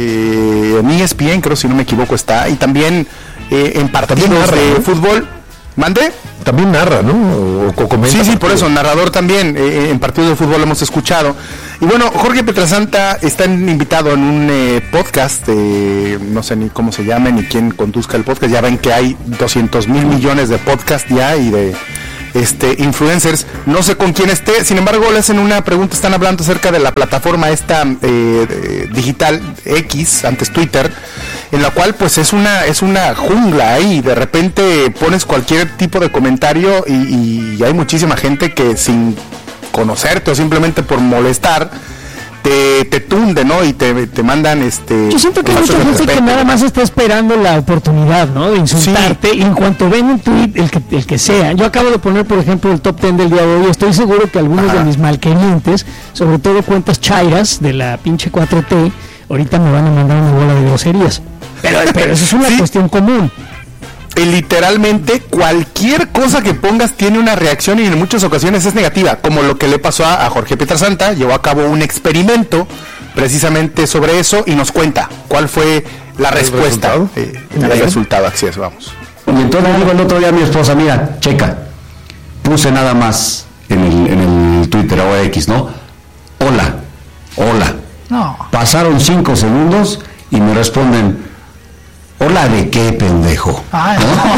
eh, en E S P N, creo si no me equivoco está, y también eh, en partidos narra, de ¿no? fútbol. ¿Mande? También narra, ¿no? O, o comenta. Sí, sí, por eso, narrador también, eh, en partidos de fútbol lo hemos escuchado. Y bueno, Jorge Pietrasanta está invitado en un eh, podcast, eh, no sé ni cómo se llama, ni quién conduzca el podcast. Ya ven que hay doscientos mil millones de podcasts ya y de este influencers. No sé con quién esté, sin embargo le hacen una pregunta, están hablando acerca de la plataforma esta eh, digital X, antes Twitter, en la cual pues es una es una jungla ahí, de repente pones cualquier tipo de comentario y, y hay muchísima gente que sin conocerte o simplemente por molestar te, te tunde, ¿no? Y te, te mandan este... Yo siento que hay mucha gente respeto, que nada más está esperando la oportunidad, ¿no? De insultarte, sí. Y en cuanto ven un tweet, el que, el que sea. Yo acabo de poner, por ejemplo, el top ten del día de hoy. Estoy seguro que algunos Ajá. de mis malquerientes, sobre todo cuentas chairas de la pinche cuatro T, ahorita me van a mandar una bola de groserías. Pero, pero eso es una sí. cuestión común. Y literalmente cualquier cosa que pongas tiene una reacción y en muchas ocasiones es negativa, como lo que le pasó a, a Jorge Pietrasanta. Llevó a cabo un experimento precisamente sobre eso y nos cuenta cuál fue la respuesta, el resultado, eh, el resultado así es, vamos. Y entonces digo el otro día a mi esposa, mira, checa, puse nada más en el, en el Twitter o X, ¿no? Hola, hola. No. Pasaron cinco segundos y me responden, Hola de qué, pendejo. Ay,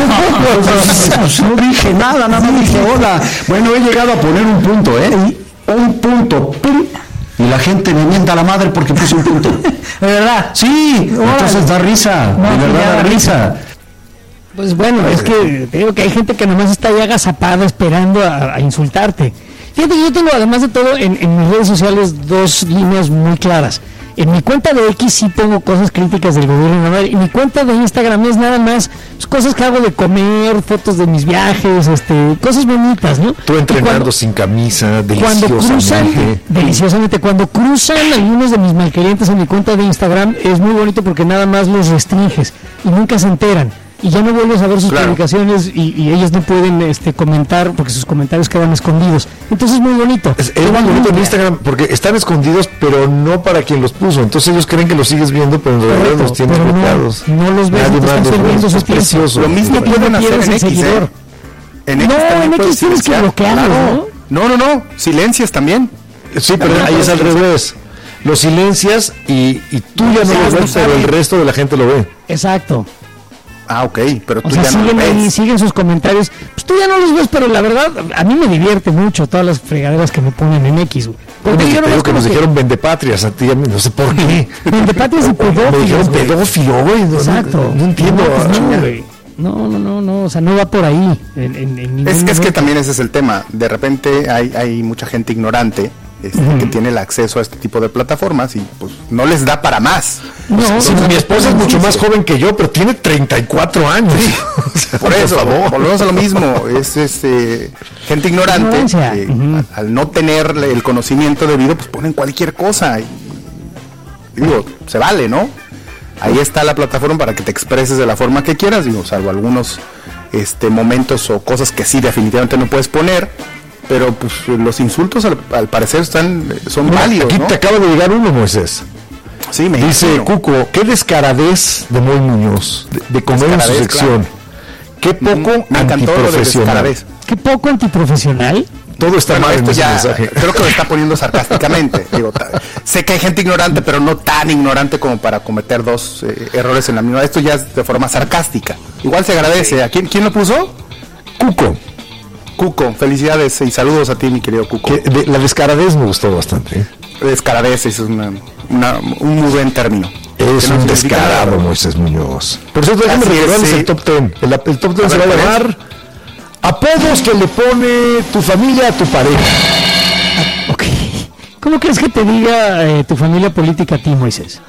¿No? no dije nada, nada más dije hola. Bueno, he llegado a poner un punto, ¿eh? Un punto, ¡pum! Y la gente me mienta a la madre porque puse un punto. ¿De verdad? Sí, entonces da risa, No, de que verdad ya da da risa. Pues bueno, es que te digo que hay gente que nomás está ya agazapada esperando a, a insultarte. Fíjate, yo tengo además de todo en, en mis redes sociales dos líneas muy claras. En mi cuenta de X sí pongo cosas críticas del gobierno, ¿no? Y mi cuenta de Instagram es nada más pues, cosas que hago de comer, fotos de mis viajes, este, cosas bonitas, ¿no? Tú entrenando cuando, sin camisa, cuando deliciosamente. Cruzan, deliciosamente. Cuando cruzan algunos de mis malquerientes en mi cuenta de Instagram es muy bonito porque nada más los restringes y nunca se enteran. Y ya no vuelves a ver sus claro. publicaciones y, y ellos no pueden este, comentar porque sus comentarios quedan escondidos. Entonces es muy bonito. Es, es muy bonito en Instagram porque están escondidos, pero no para quien los puso. Entonces ellos creen que los sigues viendo, pero en realidad los tienes bloqueados. No, no los ves, no están sirviendo sus preciosos. Lo mismo pueden hacer en X, ¿eh? En X no, en X tienes que bloquearlos, claro. ¿no? No, no, no. Silencias también. Sí, pero ahí es al revés. Los silencias y, y tú ya no los ves, pero el resto de la gente lo ve. Exacto. Ah, ok, pero tú o sea, ya siguen no lo ves. Ahí, siguen sus comentarios. Pues tú ya no los ves, pero la verdad, a mí me divierte mucho todas las fregaderas que me ponen en X, güey. Porque bueno, yo no digo que nos que... dijeron vendepatrias a ti, no sé por qué. Vendepatrias y pedófilos. Me dijeron pedófilo, güey. No, exacto. No, no entiendo. No, no, güey. No, no, no, no, o sea, no va por ahí. En, en, en es que es que también ese es el tema. De repente hay, hay mucha gente ignorante este, uh-huh. que tiene el acceso a este tipo de plataformas y pues no les da para más. No, pues, sí, mi esposa es mucho más joven que yo, pero tiene treinta y cuatro años. Sí. O sea, por eso, por favor. Volvemos a lo mismo. Es este, gente ignorante que uh-huh. al, al no tener el conocimiento debido, pues ponen cualquier cosa. Y, digo, se vale, ¿no? Ahí está la plataforma para que te expreses de la forma que quieras, digo, salvo algunos este, momentos o cosas que sí definitivamente no puedes poner, pero pues los insultos al, al parecer están son no, válidos. Aquí ¿no? te acaba de llegar uno, Moisés. Sí, me dice imagino. Cuco, qué descaradez de Moy Muñoz, de, de comer en su sección. Claro. Qué poco me antiprofesional. Qué poco antiprofesional. Todo está bueno, mal esto en ya, ese mensaje. Creo que lo está poniendo sarcásticamente. Digo, sé que hay gente ignorante, pero no tan ignorante como para cometer dos eh, errores en la misma. Esto ya es de forma sarcástica. Igual se agradece. ¿A quién, quién lo puso? Cuco. Cuco, felicidades y saludos a ti, mi querido Cuco. Que de, la descaradez me gustó bastante. ¿eh? Descaradez es una, una, un muy buen término. Es un descarado, Moisés Muñoz. Por cierto, déjame recordarles sí. el top ten. El, el top ten a se ver, va a llamar apodos que le pone tu familia a tu pareja. Ah, ok. ¿Cómo crees que te diga eh, tu familia política a ti, Moisés?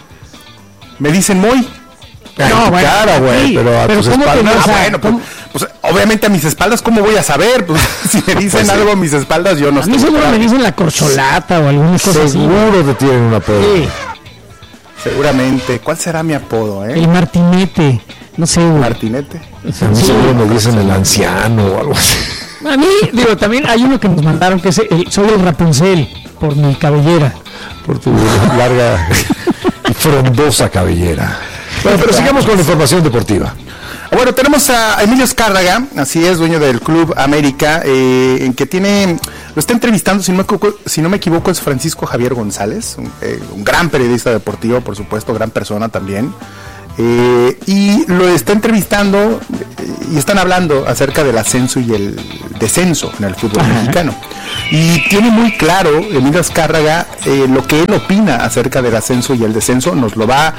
Me dicen Moy. Ay, no, bueno, cara, güey, sí, pero a pero tus ¿cómo espaldas. Ah, bueno, pues, pues obviamente a mis espaldas, ¿cómo voy a saber? Pues si me dicen pues, sí. algo a mis espaldas, yo no a estoy. A mí seguro me dicen la corcholata o alguna cosa así. Seguro te tienen un apodo. Sí. Seguramente. ¿Cuál será mi apodo, eh? El Martinete. No sé, güey. ¿Martinete? A mí sí. seguro me dicen el anciano o algo así. A mí, digo, también hay uno que nos mandaron que es el, soy el Rapunzel por mi cabellera. Por tu larga y frondosa cabellera. Bueno, pero sigamos con la información deportiva. Bueno, tenemos a Emilio Azcárraga, así es, dueño del Club América, eh, en que tiene, lo está entrevistando, si no me equivoco, si no me equivoco es Francisco Javier González, un, eh, un gran periodista deportivo, por supuesto, gran persona también. Eh, y lo está entrevistando eh, y están hablando acerca del ascenso y el descenso en el fútbol Ajá. mexicano. Y tiene muy claro Emilio Azcárraga eh, lo que él opina acerca del ascenso y el descenso. Nos lo va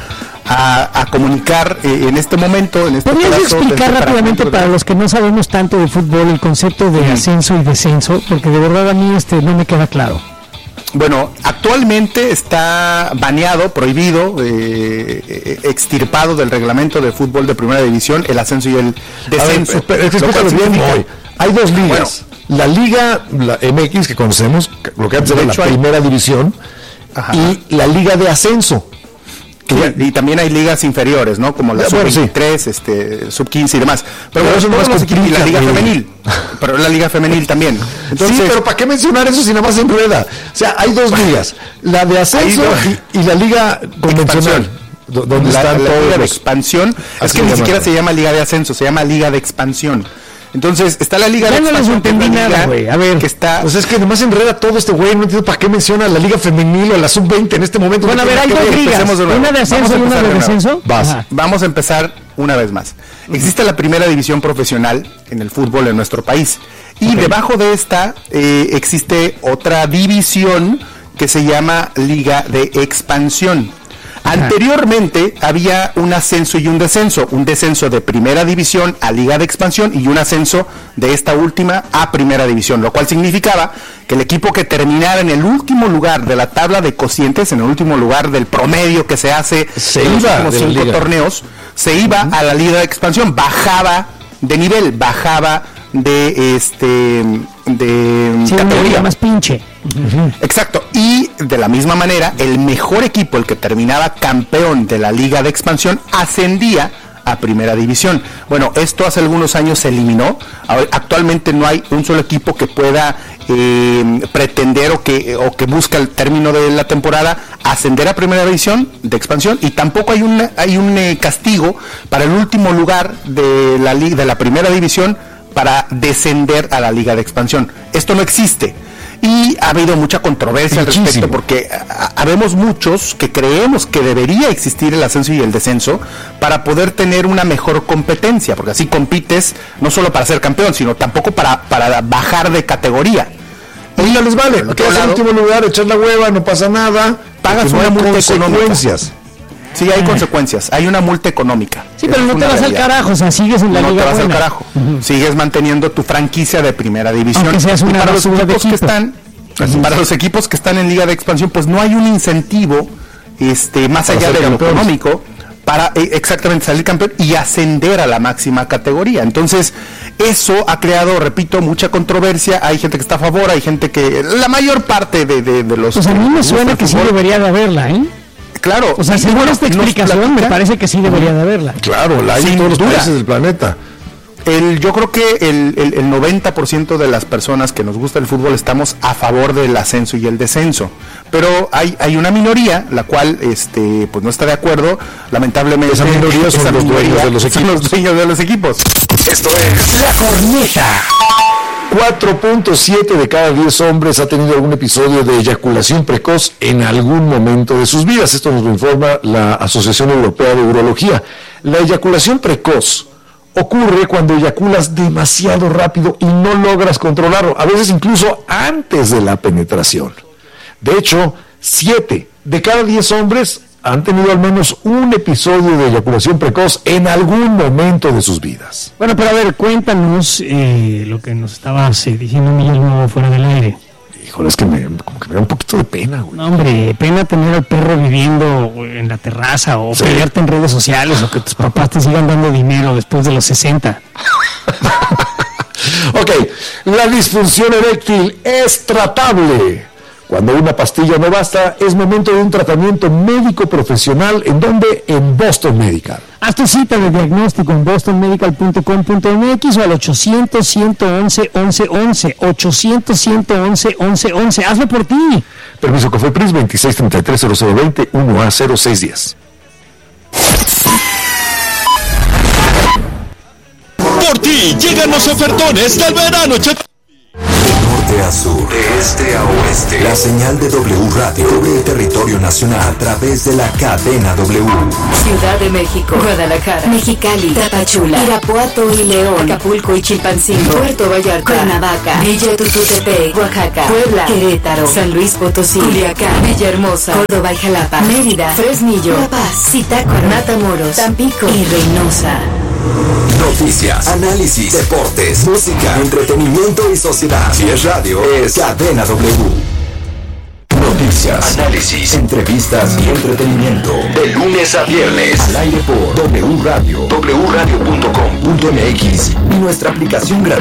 a, a comunicar eh, en este momento. En este ¿Podrías explicar este rápidamente para los que no sabemos tanto de fútbol el concepto de mm. ascenso y descenso? Porque de verdad a mí este no me queda claro. Bueno, actualmente está baneado, prohibido, eh, extirpado del reglamento de fútbol de primera división el ascenso y el descenso. A ver, escúchalo bien hoy. Hay dos ligas. Bueno, la Liga la M X que conocemos, lo que antes era la primera hay... división, Ajá. y la Liga de ascenso. Que y, y también hay ligas inferiores, ¿no? Como la bueno, sub veintitrés, sí. este, sub quince y demás. Pero, pero eso no es más y la liga femenil. Pero la liga femenil también. Entonces, sí, pero ¿para qué mencionar eso si nada más se enreda? O sea, hay dos ligas, la de ascenso y, y la liga convencional. Donde la, están la todos liga los... de expansión. Es que ni siquiera se llama liga de ascenso, se llama liga de expansión. Entonces, está la liga ya de no les entendí nada, güey. A ver, que está... Pues es que nomás enreda todo este güey, no entiendo para qué menciona la liga femenil o la sub veinte en este momento. Bueno, a ver, hay dos ligas, una de ascenso y una de descenso. Vas. Vamos a empezar una vez más. Existe la primera división profesional en el fútbol en nuestro país. Y okay. debajo de esta eh, existe otra división que se llama Liga de Expansión. Anteriormente había un ascenso y un descenso, un descenso de primera división a Liga de Expansión y un ascenso de esta última a primera división, lo cual significaba que el equipo que terminara en el último lugar de la tabla de cocientes, en el último lugar del promedio que se hace se en los últimos cinco torneos, se iba uh-huh. a la Liga de Expansión, bajaba de nivel, bajaba de este de sí, categoría más pinche. Uh-huh. Exacto, y de la misma manera el mejor equipo, el que terminaba campeón de la Liga de Expansión, ascendía a primera división. Bueno, esto hace algunos años se eliminó. Actualmente no hay un solo equipo que pueda eh, pretender o que o que busca el término de la temporada ascender a primera división de expansión, y tampoco hay un hay un eh, castigo para el último lugar de la liga de la primera división para descender a la Liga de Expansión. Esto no existe. Y ha habido mucha controversia Muchísimo. al respecto, porque habemos muchos que creemos que debería existir el ascenso y el descenso para poder tener una mejor competencia, porque así compites no solo para ser campeón, sino tampoco para, para bajar de categoría. Y no les vale, quedas en último lugar, echas la hueva, no pasa nada, pagas una multa económica. Sí, hay ah. consecuencias, hay una multa económica. Sí, pero no te vas al carajo, o sea, sigues en la no liga No te vas buena. al carajo, uh-huh. sigues manteniendo tu franquicia de primera división. Aunque seas una y para los equipos equipo. que están, Así para es. los equipos que están en Liga de Expansión, pues no hay un incentivo, este, más para allá de lo económico, para eh, exactamente salir campeón y ascender a la máxima categoría. Entonces, eso ha creado, repito, mucha controversia. Hay gente que está a favor, hay gente que, la mayor parte de, de, de los... Pues a mí me suena que sí debería de haberla, ¿eh? Claro. O sea, según bueno, esta explicación, me parece que sí debería de haberla. Claro, la hay en todos los países del planeta. El, yo creo que el, el, el noventa por ciento de las personas que nos gusta el fútbol estamos a favor del ascenso y el descenso, pero hay hay una minoría la cual este pues no está de acuerdo, lamentablemente. Esa minoría son, esa los, minoría dueños de los son los dueños de los equipos. Esto es La Corneta. cuatro punto siete de cada diez hombres ha tenido algún episodio de eyaculación precoz en algún momento de sus vidas. Esto nos lo informa la Asociación Europea de Urología. La eyaculación precoz ocurre cuando eyaculas demasiado rápido y no logras controlarlo, a veces incluso antes de la penetración. De hecho, siete de cada diez hombres han tenido al menos un episodio de eyaculación precoz en algún momento de sus vidas. Bueno, pero a ver, cuéntanos eh, lo que nos estabas eh, diciendo Miguel Nuevo fuera del aire. Híjole, es que me, como que me da un poquito de pena, güey. No, hombre, pena tener al perro viviendo en la terraza o sí. pelearte en redes sociales o que tus papás te sigan dando dinero después de los sesenta. Ok, la disfunción eréctil es tratable. Cuando una pastilla no basta, es momento de un tratamiento médico profesional. ¿En dónde? En Boston Medical. Haz tu cita de diagnóstico en boston medical punto com punto m x o al ochocientos, ciento once, once once. ochocientos, ciento once, once once. Hazlo por ti. Permiso Cofepris veintiséis treinta y tres cero cero veinte uno A cero seis diez. Por ti llegan los ofertones del verano. De norte a sur, de este a oeste, la señal de W Radio cubre el territorio nacional a través de la cadena W. Ciudad de México, Guadalajara, Mexicali, Tapachula, Irapuato y León, Acapulco y Chilpancingo, Puerto Vallarta, Cuernavaca, Villa Tututepec, Oaxaca, Puebla, Querétaro, San Luis Potosí, Culiacán, Villahermosa, Córdoba y Jalapa, Mérida, Fresnillo, La Paz, Zitácuaro, Matamoros, Tampico y Reynosa. Noticias, análisis, deportes, música, entretenimiento y sociedad. Si es radio, es Cadena W. Noticias, análisis, entrevistas y entretenimiento. De lunes a viernes. Al aire por W Radio, w radio punto com punto m x y nuestra aplicación gratuita.